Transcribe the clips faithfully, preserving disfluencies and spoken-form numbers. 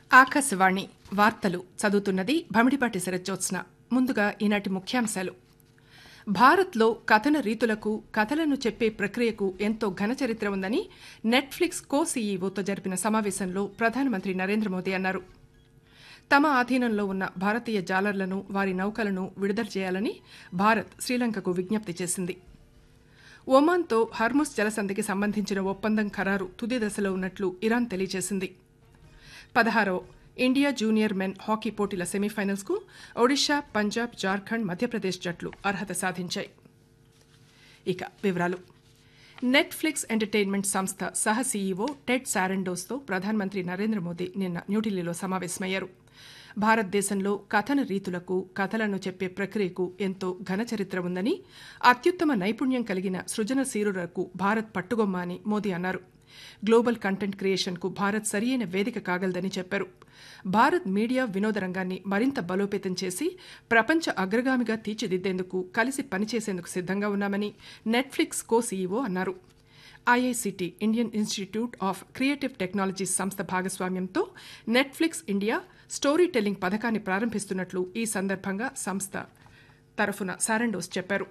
ఆకాశవాణి వార్తలు చదువుతున్నది భమిడిపాటి శరజ్జోత్స్న. ముందుగా ఈనాటి ముఖ్యాంశాలు. భారత్లో కథన రీతులకు, కథలను చెప్పే ప్రక్రియకు ఎంతో ఘన చరిత్ర ఉందని నెట్ఫ్లిక్స్ కో సీఈఓతో జరిపిన సమావేశంలో ప్రధానమంత్రి నరేంద్ర మోదీ అన్నారు. తమ ఆధీనంలో ఉన్న భారతీయ జాలర్లను, వారి నౌకలను విడుదల చేయాలని భారత్ శ్రీలంకకు విజ్ఞప్తి చేసింది. ఒమాన్తో హర్ముజ్ జలసంధికి సంబంధించిన ఒప్పందం ఖరారు తుది దశలో ఉన్నట్లు ఇరాన్ తెలియజేసింది. పదహారవ ఇండియా జూనియర్ మెన్ హాకీ పోటీల సెమీఫైనల్స్ కు ఒడిషా, పంజాబ్, జార్ఖండ్, మధ్యప్రదేశ్ జట్లు అర్హత సాధించాయి. ఇక వివరాలు. నెట్ఫ్లిక్స్ ఎంటర్టైన్మెంట్ సంస్థ సహ సీఈఓ టెడ్ సారండోస్తో ప్రధానమంత్రి నరేంద్ర మోదీ నిన్న న్యూఢిల్లీలో సమావేశమయ్యారు. భారతదేశంలో కథన రీతులకు, కథలను చెప్పే ప్రక్రియకు ఎంతో ఘన చరిత్ర ఉందని, అత్యుత్తమ నైపుణ్యం కలిగిన సృజనశీలులకు భారత్ పట్టుగొమ్మ అని మోదీ అన్నారు. గ్లోబల్ కంటెంట్ క్రియేషన్కు భారత్ సరియైన వేదిక కాగలదని చెప్పారు. భారత్ మీడియా వినోద రంగాన్ని మరింత బలోపేతం చేసి ప్రపంచ అగ్రగామిగా తీర్చిదిద్దేందుకు కలిసి పనిచేసేందుకు సిద్దంగా ఉన్నామని నెట్ఫ్లిక్స్ కో సీఈఓ అన్నారు. IICT Indian institute of creative technologies సంస్థ భాగస్వామ్యంతో నెట్ఫ్లిక్స్ ఇండియా స్టోరీ టెల్లింగ్ పథకాన్ని ప్రారంభిస్తున్నట్లు ఈ సందర్భంగా సంస్థ తరఫున సారండోస్ చెప్పారు.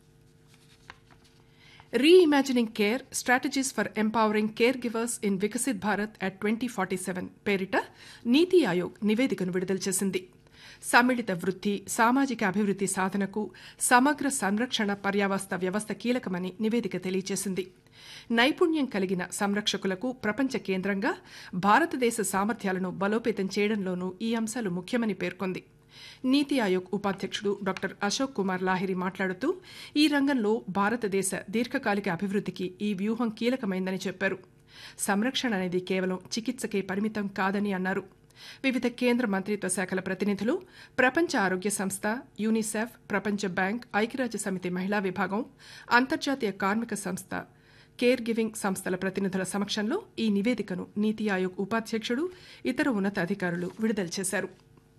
Reimagining care strategies for empowering care givers in Viksit Bharat at twenty forty seven పేరిట నీతి ఆయోగ్ నివేదికను విడుదల చేసింది. సమ్మిళిత వృద్ధి, సామాజిక అభివృద్ధి సాధనకు సమగ్ర సంరక్షణ పర్యావస్థ వ్యవస్థ కీలకమని నివేదిక తెలియజేసింది. నైపుణ్యం కలిగిన సంరక్షకులకు ప్రపంచ కేంద్రంగా భారతదేశ సామర్థ్యాలను బలోపేతం చేయడంలోనూ ఈ అంశాలు ముఖ్యమని పేర్కొంది. నీతి ఆయోగ్ ఉపాధ్యక్షుడు డాక్టర్ అశోక్ కుమార్ లాహిరి మాట్లాడుతూ ఈ రంగంలో భారతదేశ దీర్ఘకాలిక అభివృద్ధికి ఈ వ్యూహం కీలకమైందని చెప్పారు. సంరక్షణ అనేది కేవలం చికిత్సకే పరిమితం కాదని అన్నారు. వివిధ కేంద్ర మంత్రిత్వ శాఖల ప్రతినిధులు, ప్రపంచ ఆరోగ్య సంస్థ, యూనిసెఫ్, ప్రపంచ బ్యాంక్, ఐక్యరాజ్య సమితి మహిళా విభాగం, అంతర్జాతీయ కార్మిక సంస్థ, కేర్ గివింగ్ సంస్థల ప్రతినిధుల సమక్షంలో ఈ నివేదికను నీతి ఆయోగ్ ఉపాధ్యక్షుడు, ఇతర ఉన్నతాధికారులు విడుదల చేశారు.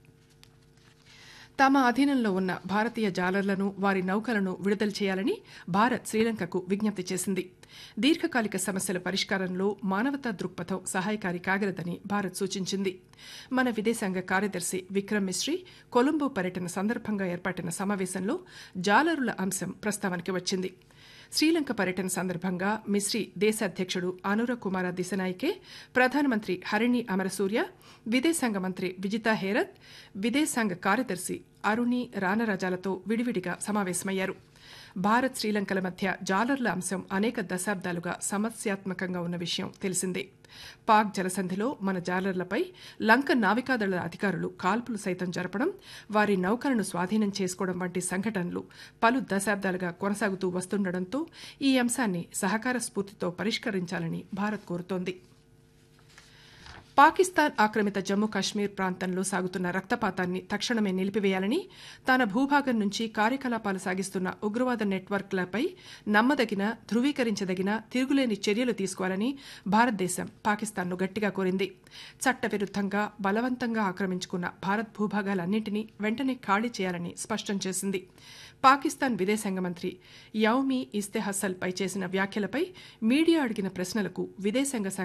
తమ అధీనంలో ఉన్న భారతీయ జాలర్లను, వారి నౌకలను విడుదల చేయాలని భారత్ శ్రీలంకకు విజ్ఞప్తి చేసింది. దీర్ఘకాలిక సమస్యల పరిష్కారంలో మానవతా దృక్పథం సహాయకారి కాగలదని భారత్ సూచించింది. మన విదేశాంగ కార్యదర్శి విక్రమ్ మిశ్రీ కొలంబో పర్యటన సందర్భంగా ఏర్పాటైన సమావేశంలో జాలరుల అంశం ప్రస్తావనకి వచ్చింది. శ్రీలంక పర్యటన సందర్భంగా మిశ్రీ దేశ అధ్యక్షుడు అనుర కుమార దిశనాయికే, ప్రధానమంత్రి హరిణి అమరసూర్య, విదేశాంగ మంత్రి విజితా హేరత్, విదేశాంగ కార్యదర్శి అరుణి రానరాజాలతో విడివిడిగా సమావేశమయ్యారు. భారత్ శ్రీలంకల మధ్య జాలర్ల అంశం అనేక దశాబ్దాలుగా సమస్యాత్మకంగా ఉన్న విషయం తెలిసిందే. పాక్ జలసంధిలో మన జాలర్లపై లంక నావికాదళ అధికారులు కాల్పులు సైతం జరపడం, వారి నౌకలను స్వాధీనం చేసుకోవడం వంటి సంఘటనలు పలు దశాబ్దాలుగా కొనసాగుతూ వస్తుండటంతో ఈ అంశాన్ని సహకార స్ఫూర్తితో పరిష్కరించాలని భారత్ కోరుతోంది. పాకిస్తాన్ ఆక్రమిత జమ్మూ కాశ్మీర్ ప్రాంతంలో సాగుతున్న రక్తపాతాన్ని తక్షణమే నిలిపివేయాలని, తన భూభాగం నుంచి కార్యకలాపాలు సాగిస్తున్న ఉగ్రవాద నెట్వర్క్లపై నమ్మదగిన, ధృవీకరించదగిన, తిరుగులేని చర్యలు తీసుకోవాలని భారతదేశం పాకిస్తాన్ను గట్టిగా కోరింది. చట్టవిరుద్దంగా, బలవంతంగా ఆక్రమించుకున్న భారత్ భూభాగాలన్నింటినీ వెంటనే ఖాళీ చేయాలని స్పష్టం చేసింది. పాకిస్తాన్ విదేశాంగ మంత్రి యౌమి ఇస్తెహసల్ పై చేసిన వ్యాఖ్యలపై మీడియా అడిగిన ప్రశ్నలకు విదేశాంగ